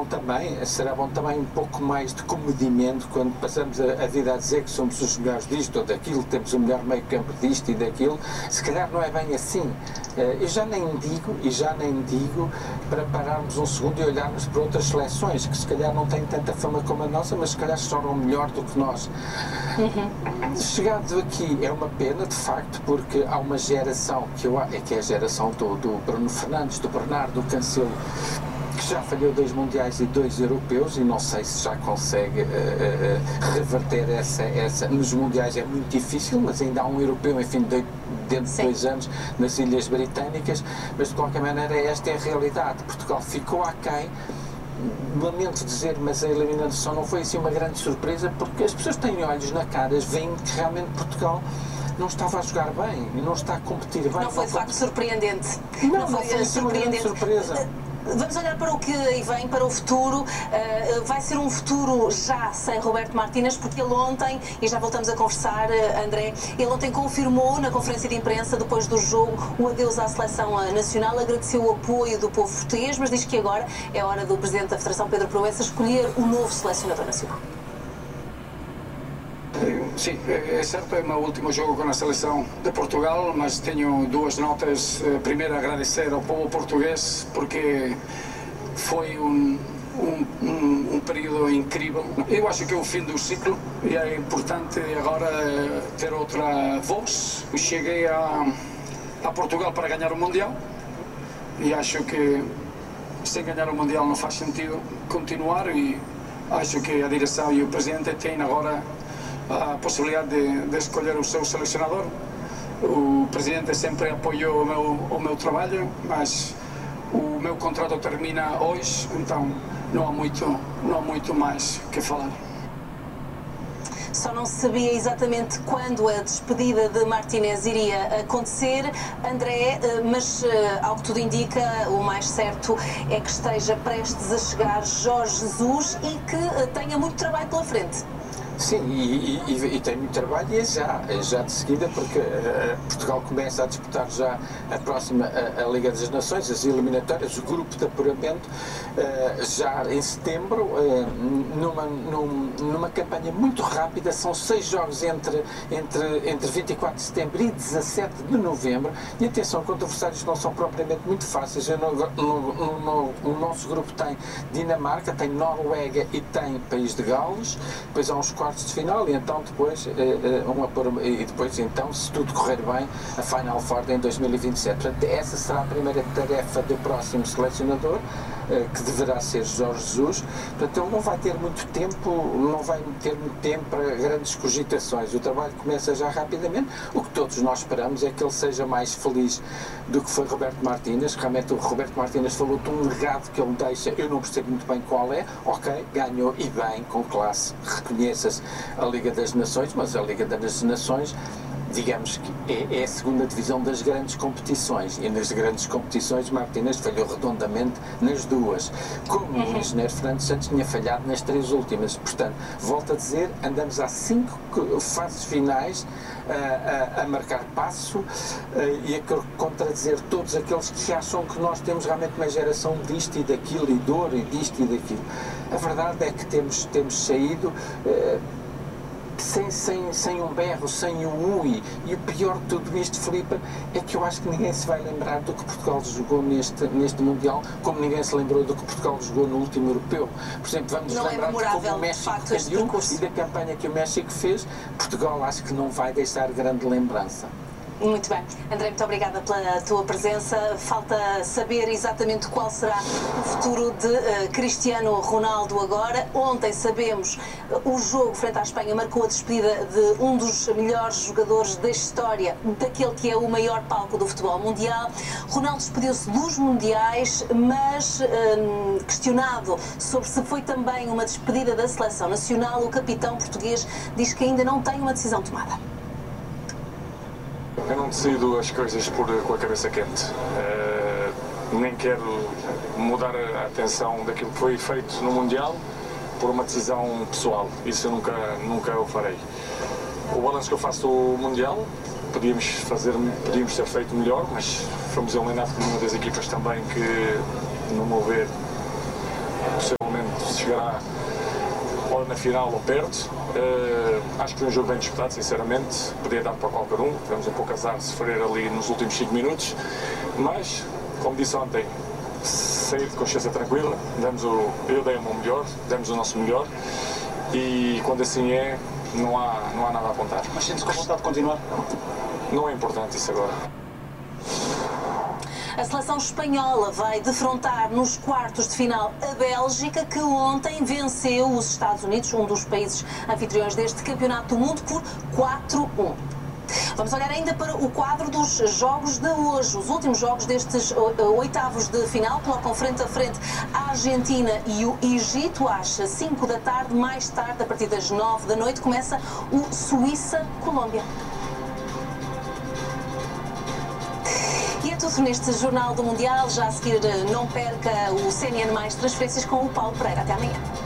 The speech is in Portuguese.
será bom também um pouco mais de comedimento quando passamos a vida a dizer que somos os melhores disto ou daquilo, temos o melhor meio campo disto e daquilo. Se calhar não é bem assim. Eu já nem digo para pararmos um segundo e olharmos para outras seleções que se calhar não têm tanta fama como a nossa, mas se calhar estão melhor do que nós. Chegado aqui é uma pena, de facto, porque há uma geração que é a geração do Bruno Fernandes, do Bernardo, do Cancelo, que já falhou 2 mundiais e 2 europeus, e não sei se já consegue reverter essa. Nos mundiais é muito difícil, mas ainda há um europeu, enfim, dentro de 2 anos, nas Ilhas Britânicas, mas de qualquer maneira esta é a realidade. Portugal ficou aquém. Lamento dizer, mas a eliminação não foi assim uma grande surpresa, porque as pessoas têm olhos na cara, veem que realmente Portugal não estava a jogar bem, não está a competir bem. Não foi de facto surpreendente. Não foi surpreendente. Surpresa. Vamos olhar para o que aí vem, para o futuro. Vai ser um futuro já sem Roberto Martínez, porque ele ontem, e já voltamos a conversar, André, ele ontem confirmou na conferência de imprensa, depois do jogo, o adeus à seleção nacional, agradeceu o apoio do povo português, mas diz que agora é hora do Presidente da Federação, Pedro Proença, escolher o novo selecionador nacional. Sim, é certo, é o meu último jogo com a seleção de Portugal, mas tenho 2 notas. Primeiro, agradecer ao povo português, porque foi um período incrível. Eu acho que é o fim do ciclo e é importante agora ter outra voz. Cheguei a Portugal para ganhar o Mundial e acho que sem ganhar o Mundial não faz sentido continuar, e acho que a direção e o Presidente têm agora a possibilidade de escolher o seu selecionador. O Presidente sempre apoiou o meu trabalho, mas o meu contrato termina hoje, então não há muito mais que falar. Só não se sabia exatamente quando a despedida de Martínez iria acontecer, André, mas ao que tudo indica, o mais certo é que esteja prestes a chegar Jorge Jesus e que tenha muito trabalho pela frente. Sim, e tem muito trabalho, e é já de seguida, porque Portugal começa a disputar já a próxima a Liga das Nações, as eliminatórias, o grupo de apuramento, já em setembro, numa campanha muito rápida. São 6 jogos entre 24 de setembro e 17 de novembro, e atenção, com adversários que não são propriamente muito fáceis. O nosso grupo tem Dinamarca, tem Noruega e tem País de Gales, depois há uns quartos de final, e então depois, então, se tudo correr bem, a Final Four em 2027. Portanto, essa será a primeira tarefa do próximo selecionador, que deverá ser Jorge Jesus. Portanto, ele não vai ter muito tempo para grandes cogitações. O trabalho começa já rapidamente. O que todos nós esperamos é que ele seja mais feliz do que foi Roberto Martínez. Realmente o Roberto Martínez falou de um legado que ele deixa, eu não percebo muito bem qual é. Ok, ganhou e bem, com classe, reconheça-se a Liga das Nações, mas a Liga das Nações, digamos que é a segunda divisão das grandes competições, e nas grandes competições Martínez falhou redondamente nas 2, como o engenheiro Fernando Santos tinha falhado nas 3 últimas. Portanto, volto a dizer, andamos há 5 fases finais a marcar passo e a contradizer todos aqueles que acham que nós temos realmente uma geração disto e daquilo, e dor e disto e daquilo. A verdade é que temos saído sem um berro, sem um ui, e o pior de tudo isto, Filipe, é que eu acho que ninguém se vai lembrar do que Portugal jogou neste Mundial, como ninguém se lembrou do que Portugal jogou no último europeu. Por exemplo, vamos lembrar de como o México caiu e da campanha que o México fez. Portugal acho que não vai deixar grande lembrança. Muito bem. André, muito obrigada pela tua presença. Falta saber exatamente qual será o futuro de Cristiano Ronaldo agora. Ontem, sabemos, o jogo frente à Espanha marcou a despedida de um dos melhores jogadores da história, daquele que é o maior palco do futebol mundial. Ronaldo despediu-se dos mundiais, mas questionado sobre se foi também uma despedida da seleção nacional, o capitão português diz que ainda não tem uma decisão tomada. Eu não decido as coisas com a cabeça quente. Nem quero mudar a atenção daquilo que foi feito no Mundial por uma decisão pessoal. Isso eu nunca o farei. O balanço que eu faço do Mundial, podíamos ter feito melhor, mas fomos eliminados por uma das equipas também que, no meu ver, possivelmente chegará ou na final ou perto. Acho que foi um jogo bem disputado, sinceramente. Podia dar para qualquer um. Tivemos um pouco azar de sofrer ali nos últimos 5 minutos. Mas, como disse ontem, sair de consciência tranquila. Eu dei o meu melhor, demos o nosso melhor. E quando assim é, não há nada a apontar. Mas sente-se com vontade de continuar? Não é importante isso agora. A seleção espanhola vai defrontar nos quartos de final a Bélgica, que ontem venceu os Estados Unidos, um dos países anfitriões deste campeonato do mundo, por 4-1. Vamos olhar ainda para o quadro dos jogos de hoje. Os últimos jogos destes oitavos de final colocam frente a frente a Argentina e o Egito às 5 da tarde. Mais tarde, a partir das 9 da noite, começa o Suíça-Colômbia. E é tudo neste Jornal do Mundial. Já a seguir, não perca o CNN Mais Transferências com o Paulo Pereira. Até amanhã.